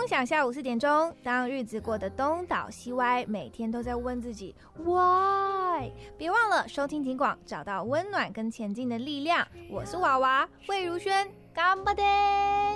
梦想下午4点钟，当日子过得东倒西歪，每天都在问自己 why。别忘了收听警广，找到温暖跟前进的力量。我是娃娃魏如萱，干巴爹。